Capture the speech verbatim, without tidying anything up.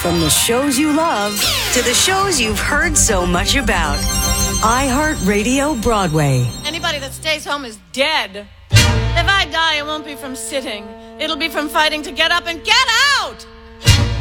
From the shows you love to the shows you've heard so much about. iHeartRadio Broadway. Anybody that stays home is dead. If I die, it won't be from sitting. It'll be from fighting to get up and get out!